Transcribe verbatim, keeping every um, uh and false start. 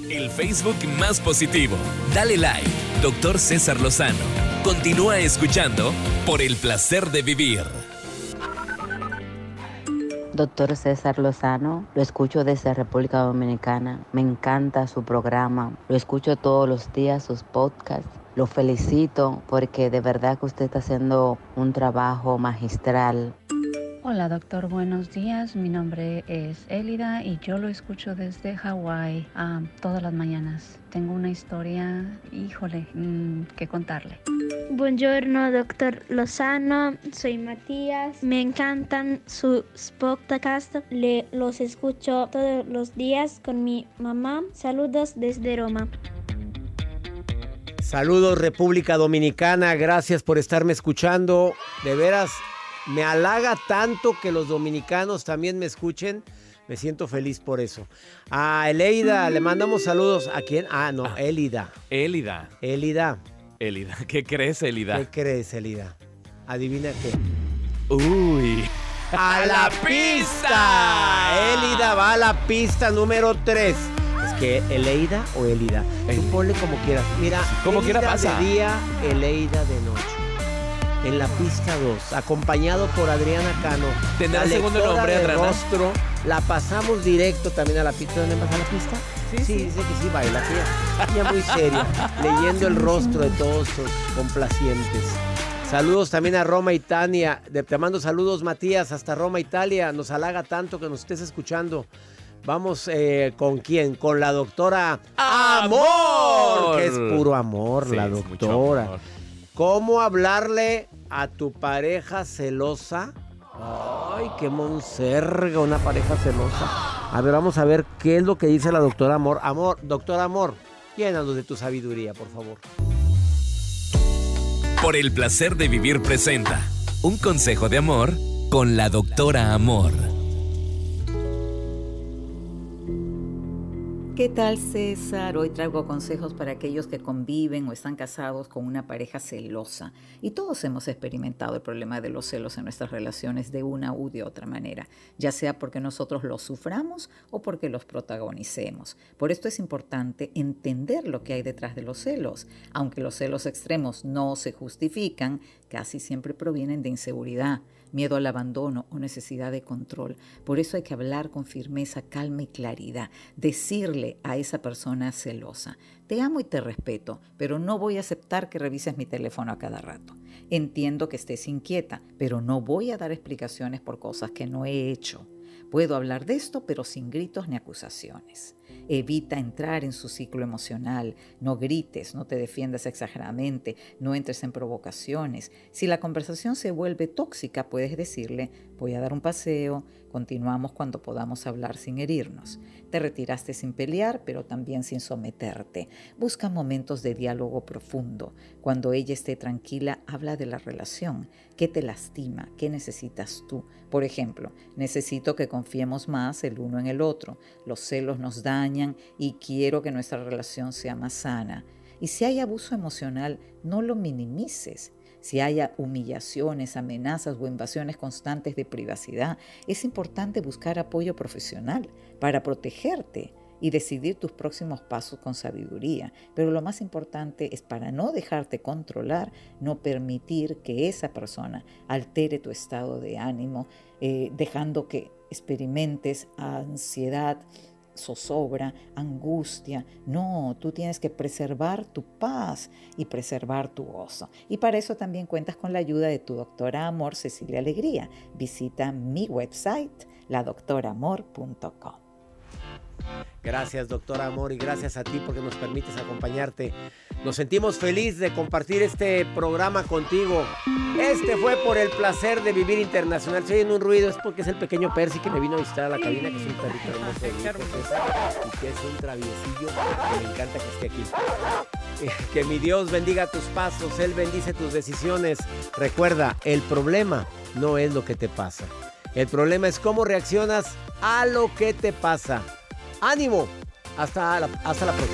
El Facebook más positivo. Dale like, doctor César Lozano. Continúa escuchando Por el placer de vivir. Doctor César Lozano, lo escucho desde República Dominicana. Me encanta su programa. Lo escucho todos los días, sus podcasts. Lo felicito porque de verdad que usted está haciendo un trabajo magistral. Hola doctor, buenos días. Mi nombre es Elida y yo lo escucho desde Hawái um, todas las mañanas. Tengo una historia, híjole, mmm, que contarle. Buongiorno, doctor Lozano. Soy Matías. Me encantan sus podcasts. Le, los escucho todos los días con mi mamá. Saludos desde Roma. Saludos, República Dominicana. Gracias por estarme escuchando. De veras, me halaga tanto que los dominicanos también me escuchen. Me siento feliz por eso. A Eleida, le mandamos saludos. ¿A quién? Ah, no, Ah, Elida. Elida. Elida. Elida. ¿Qué crees, Elida? ¿Qué crees, Elida? Adivina qué. Uy. ¡A la pista! Elida va a la pista número tres. Es que Eleida o Elida. Tú ponle como quieras. Mira, como quiera pasa. De día, Eleida de noche. En la pista dos, acompañado por Adriana Cano. ¿Tendrá la segundo lectora nombre, de Adriana? Rostro. La pasamos directo también a la pista. ¿Dónde vas a la pista? Sí, sí, sí. dice que sí baila. Ella, ella muy seria, leyendo el rostro de todos sus complacientes. Saludos también a Roma, Italia. Te mando saludos, Matías, hasta Roma, Italia. Nos halaga tanto que nos estés escuchando. Vamos, eh, ¿con quién? Con la doctora Amor, ¡Amor! que es puro amor, Sí, la es mucho doctora. amor. ¿Cómo hablarle a tu pareja celosa? Ay, qué monserga, una pareja celosa. A ver, vamos a ver qué es lo que dice la doctora Amor. Amor, doctora Amor, llénanos de tu sabiduría, por favor. Por el placer de vivir presenta un consejo de amor con la doctora Amor. ¿Qué tal, César? Hoy traigo consejos para aquellos que conviven o están casados con una pareja celosa. Y todos hemos experimentado el problema de los celos en nuestras relaciones de una u de otra manera, ya sea porque nosotros los suframos o porque los protagonicemos. Por esto es importante entender lo que hay detrás de los celos. Aunque los celos extremos no se justifican, casi siempre provienen de inseguridad, miedo al abandono o necesidad de control. Por eso hay que hablar con firmeza, calma y claridad. Decirle a esa persona celosa: te amo y te respeto, pero no voy a aceptar que revises mi teléfono a cada rato. Entiendo que estés inquieta, pero no voy a dar explicaciones por cosas que no he hecho. Puedo hablar de esto, pero sin gritos ni acusaciones. Evita entrar en su ciclo emocional. No grites, no te defiendas exageradamente, no entres en provocaciones. Si la conversación se vuelve tóxica, puedes decirle: voy a dar un paseo, continuamos cuando podamos hablar sin herirnos. Te retiraste sin pelear, pero también sin someterte. Busca momentos de diálogo profundo. Cuando ella esté tranquila, habla de la relación. ¿Qué te lastima? ¿Qué necesitas tú? Por ejemplo, necesito que confiemos más el uno en el otro. Los celos nos dañan y quiero que nuestra relación sea más sana. Y si hay abuso emocional, no lo minimices. Si hay humillaciones, amenazas o invasiones constantes de privacidad, es importante buscar apoyo profesional para protegerte y decidir tus próximos pasos con sabiduría. Pero lo más importante es, para no dejarte controlar, no permitir que esa persona altere tu estado de ánimo, eh, dejando que experimentes ansiedad, zozobra, angustia. No, tú tienes que preservar tu paz y preservar tu gozo. Y para eso también cuentas con la ayuda de tu doctora Amor, Cecilia Alegría. Visita mi website, la doctora amor punto com. Gracias, doctora Amor, y gracias a ti porque nos permites acompañarte. Nos sentimos felices de compartir este programa contigo. Este fue Por el placer de vivir internacional. Si oyen un ruido es porque es el pequeño Percy que me vino a visitar a la cabina, que es un perrito hermoso de mi princesa, y que es un traviesillo que me encanta que esté aquí. Eh, Que mi Dios bendiga tus pasos, Él bendice tus decisiones. Recuerda, el problema no es lo que te pasa. El problema es cómo reaccionas a lo que te pasa. ¡Ánimo! Hasta la, hasta la próxima.